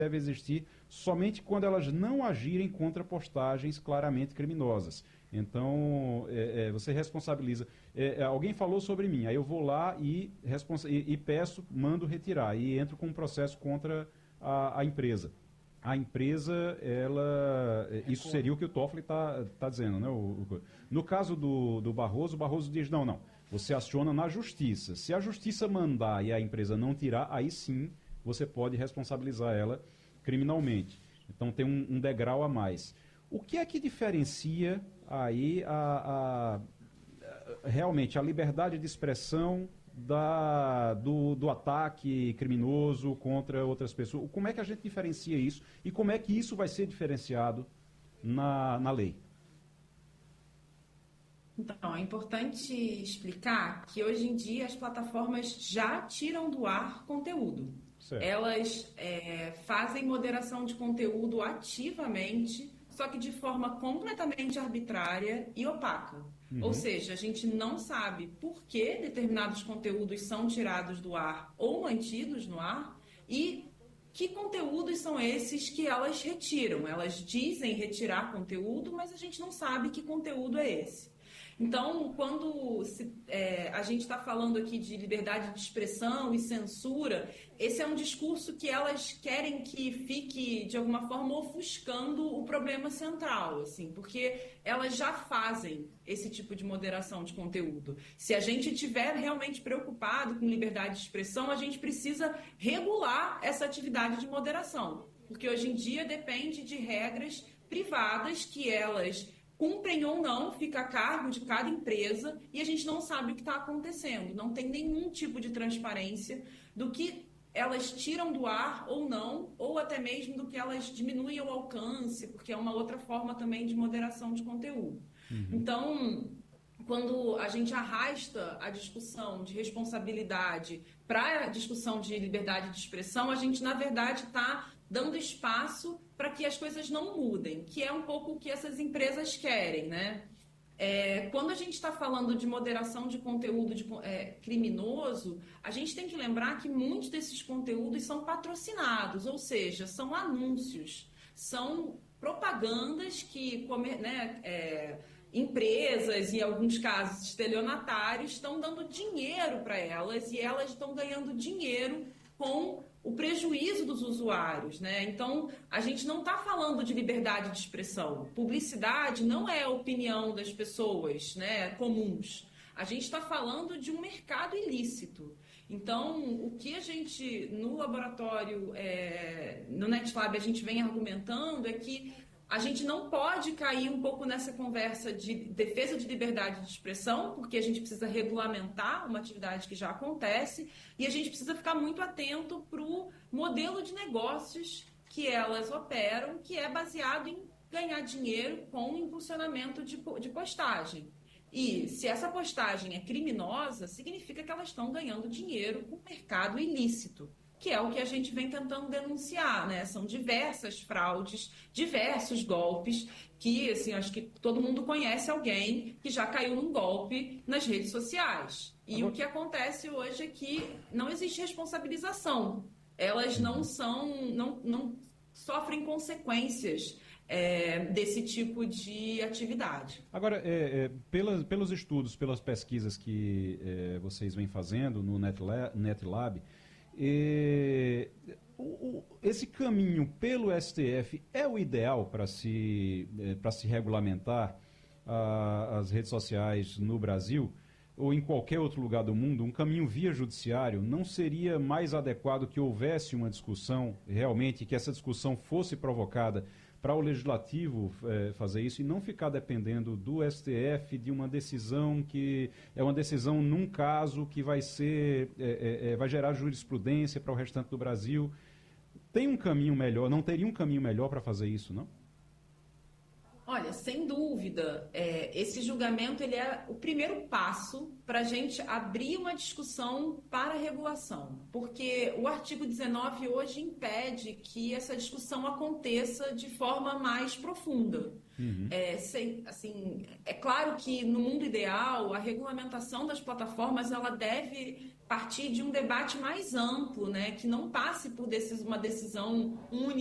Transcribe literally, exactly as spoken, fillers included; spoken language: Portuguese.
deve existir somente quando elas não agirem contra postagens claramente criminosas. Então, é, é, você responsabiliza. É, alguém falou sobre mim, aí eu vou lá e, e, e peço, mando retirar, e entro com um processo contra a, a empresa. A empresa, ela. Isso seria o que o Toffoli está tá dizendo, né? O, o, no caso do, do Barroso, o Barroso diz: não, não. Você aciona na justiça. Se a justiça mandar e a empresa não tirar, aí sim você pode responsabilizar ela criminalmente. Então tem um, um degrau a mais. O que é que diferencia aí a, a, realmente a liberdade de expressão da, do, do ataque criminoso contra outras pessoas? Como é que a gente diferencia isso e como é que isso vai ser diferenciado na, na lei? Então, é importante explicar que hoje em dia as plataformas já tiram do ar conteúdo. Certo. Elas é, fazem moderação de conteúdo ativamente, só que de forma completamente arbitrária e opaca. Uhum. Ou seja, a gente não sabe por que determinados conteúdos são tirados do ar ou mantidos no ar e que conteúdos são esses que elas retiram. Elas dizem retirar conteúdo, mas a gente não sabe que conteúdo é esse. Então, quando se, é, a gente está falando aqui de liberdade de expressão e censura, esse é um discurso que elas querem que fique, de alguma forma, ofuscando o problema central, assim, porque elas já fazem esse tipo de moderação de conteúdo. Se a gente estiver realmente preocupado com liberdade de expressão, a gente precisa regular essa atividade de moderação, porque hoje em dia depende de regras privadas que elas cumprem ou não, fica a cargo de cada empresa e a gente não sabe o que está acontecendo. Não tem nenhum tipo de transparência do que elas tiram do ar ou não, ou até mesmo do que elas diminuem o alcance, porque é uma outra forma também de moderação de conteúdo. Uhum. Então, quando a gente arrasta a discussão de responsabilidade para a discussão de liberdade de expressão, a gente, na verdade, está dando espaço para que as coisas não mudem, que é um pouco o que essas empresas querem, né? É, quando a gente está falando de moderação de conteúdo de, é, criminoso, a gente tem que lembrar que muitos desses conteúdos são patrocinados, ou seja, são anúncios, são propagandas que, né, é, empresas e, em alguns casos, estelionatários estão dando dinheiro para elas e elas estão ganhando dinheiro com o prejuízo dos usuários, né? Então, a gente não está falando de liberdade de expressão. Publicidade não é a opinião das pessoas, né, comuns. A gente está falando de um mercado ilícito. Então, o que a gente, no laboratório, é, no NetLab, a gente vem argumentando é que a gente não pode cair um pouco nessa conversa de defesa de liberdade de expressão, porque a gente precisa regulamentar uma atividade que já acontece e a gente precisa ficar muito atento para o modelo de negócios que elas operam, que é baseado em ganhar dinheiro com o impulsionamento de, de postagem. E se essa postagem é criminosa, significa que elas estão ganhando dinheiro com o mercado ilícito, que é o que a gente vem tentando denunciar, né? São diversas fraudes, diversos golpes, que, assim, acho que todo mundo conhece alguém que já caiu num golpe nas redes sociais. E Agora... o que acontece hoje é que não existe responsabilização. Elas não são, não, não sofrem consequências é, desse tipo de atividade. Agora, é, é, pelas, pelos estudos, pelas pesquisas que é, vocês vêm fazendo no NetLab, NetLab E, o, o, esse caminho pelo S T F é o ideal para se, é, para se regulamentar a, as redes sociais no Brasil ou em qualquer outro lugar do mundo? Um caminho via judiciário não seria mais adequado que houvesse uma discussão realmente, que essa discussão fosse provocada para o Legislativo é, fazer isso e não ficar dependendo do S T F, de uma decisão que é uma decisão num caso que vai ser, é, é, vai gerar jurisprudência para o restante do Brasil? Tem um caminho melhor, não teria um caminho melhor para fazer isso, não? Olha, sem dúvida, é, esse julgamento ele é o primeiro passo para a gente abrir uma discussão para a regulação, porque o artigo dezenove hoje impede que essa discussão aconteça de forma mais profunda. Uhum. É, sem, assim, é claro que no mundo ideal a regulamentação das plataformas ela deve partir de um debate mais amplo, né, que não passe por decis- uma decisão única